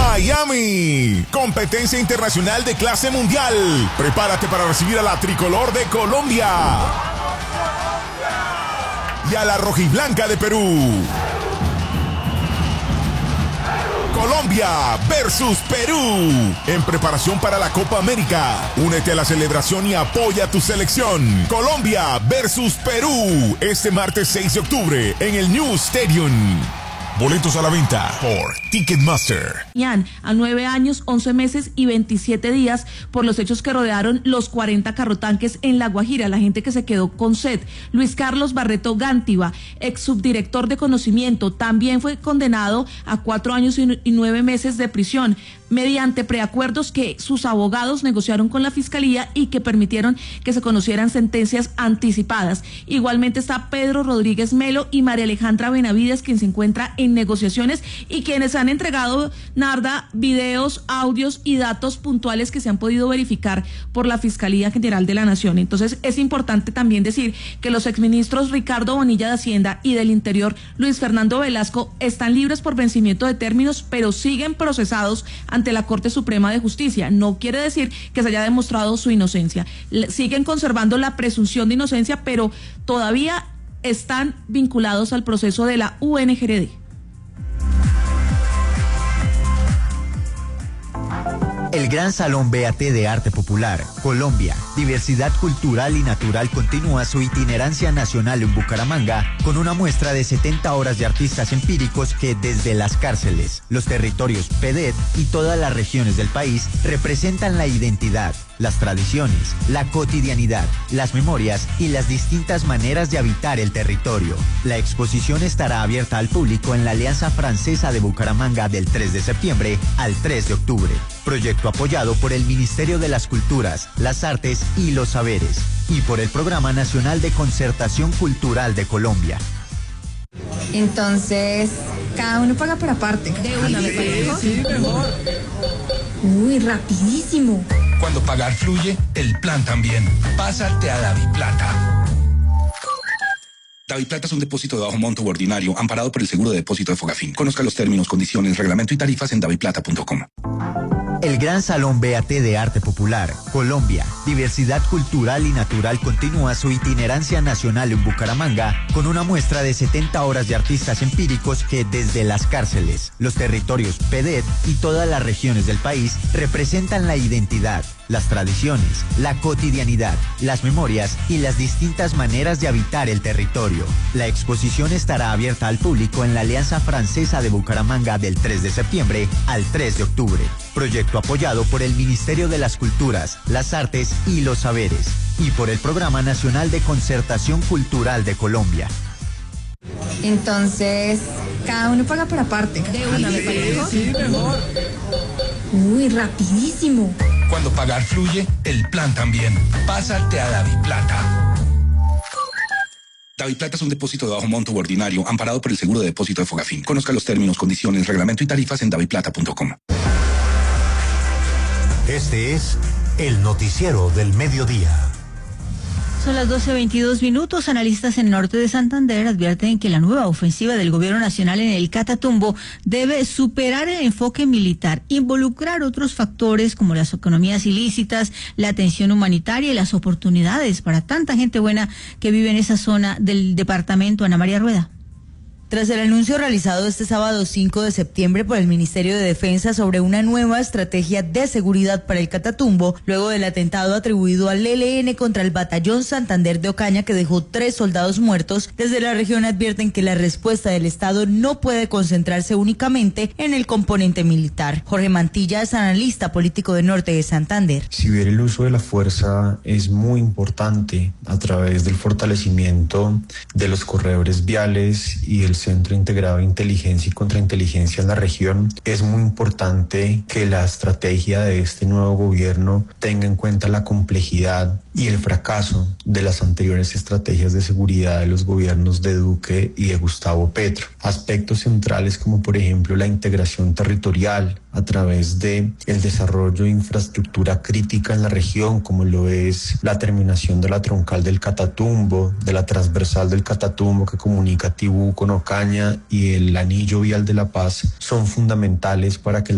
Miami, competencia internacional de clase mundial. Prepárate para recibir a la tricolor de Colombia y a la rojiblanca de Perú. Colombia versus Perú, en preparación para la Copa América. Únete a la celebración y apoya a tu selección. Colombia versus Perú, este martes 6 de octubre en el New Stadium. Boletos a la venta por Ticketmaster. A 9 años, 11 meses y 27 días por los hechos que rodearon los 40 carrotanques en La Guajira, la gente que se quedó con sed. Luis Carlos Barreto Gántiva, ex subdirector de conocimiento, también fue condenado a 4 años y 9 meses de prisión mediante preacuerdos que sus abogados negociaron con la fiscalía y que permitieron que se conocieran sentencias anticipadas. Igualmente está Pedro Rodríguez Melo y María Alejandra Benavides, quien se encuentra en negociaciones y quienes han entregado, Narda, videos, audios y datos puntuales que se han podido verificar por la Fiscalía General de la Nación. Entonces es importante también decir que los exministros Ricardo Bonilla de Hacienda y del Interior, Luis Fernando Velasco, están libres por vencimiento de términos, pero siguen procesados ante la Corte Suprema de Justicia. No quiere decir que se haya demostrado su inocencia. Siguen conservando la presunción de inocencia, pero todavía están vinculados al proceso de la UNGRD. El Gran Salón BAT de Arte Popular, Colombia, Diversidad Cultural y Natural continúa su itinerancia nacional en Bucaramanga con una muestra de 70 horas de artistas empíricos que desde las cárceles, los territorios PEDET y todas las regiones del país representan la identidad, las tradiciones, la cotidianidad, las memorias y las distintas maneras de habitar el territorio. La exposición estará abierta al público en la Alianza Francesa de Bucaramanga del 3 de septiembre al 3 de octubre. Proyecto apoyado por el Ministerio de las Culturas, las Artes y los Saberes y por el Programa Nacional de Concertación Cultural de Colombia. Entonces, cada uno paga por aparte. De una, me parece. Sí, mejor. Uy, rapidísimo. Cuando pagar fluye, el plan también. Pásate a DaviPlata. DaviPlata es un depósito de bajo monto u ordinario, amparado por el seguro de depósito de Fogafín. Conozca los términos, condiciones, reglamento y tarifas en daviplata.com. El Gran Salón BAT de Arte Popular, Colombia, Diversidad Cultural y Natural continúa su itinerancia nacional en Bucaramanga con una muestra de 70 horas de artistas empíricos que desde las cárceles, los territorios PEDET y todas las regiones del país representan la identidad, las tradiciones, la cotidianidad, las memorias y las distintas maneras de habitar el territorio. La exposición estará abierta al público en la Alianza Francesa de Bucaramanga del 3 de septiembre al 3 de octubre. Proyecto apoyado por el Ministerio de las Culturas, las Artes y los Saberes y por el Programa Nacional de Concertación Cultural de Colombia. Entonces, cada uno paga por aparte. De una, me parece. Sí, mejor. Uy, rapidísimo. Cuando pagar fluye, el plan también. Pásate a DaviPlata. DaviPlata es un depósito de bajo monto u ordinario, amparado por el seguro de depósito de Fogafín. Conozca los términos, condiciones, reglamento y tarifas en daviplata.com. Este es el noticiero del mediodía. Son las 12:22. Analistas en el norte de Santander advierten que la nueva ofensiva del gobierno nacional en el Catatumbo debe superar el enfoque militar, involucrar otros factores como las economías ilícitas, la atención humanitaria y las oportunidades para tanta gente buena que vive en esa zona del departamento. Ana María Rueda. Tras el anuncio realizado este sábado 5 de septiembre por el Ministerio de Defensa sobre una nueva estrategia de seguridad para el Catatumbo, luego del atentado atribuido al ELN contra el Batallón Santander de Ocaña que dejó 3 soldados muertos, desde la región advierten que la respuesta del Estado no puede concentrarse únicamente en el componente militar. Jorge Mantilla es analista político de Norte de Santander. Si bien el uso de la fuerza es muy importante a través del fortalecimiento de los corredores viales y el Centro Integrado de Inteligencia y Contrainteligencia en la región, es muy importante que la estrategia de este nuevo gobierno tenga en cuenta la complejidad y el fracaso de las anteriores estrategias de seguridad de los gobiernos de Duque y de Gustavo Petro. Aspectos centrales como por ejemplo la integración territorial a través de el desarrollo de infraestructura crítica en la región, como lo es la terminación de la troncal del Catatumbo, de la transversal del Catatumbo que comunica Tibú con Ocaña y el anillo vial de La Paz, son fundamentales para que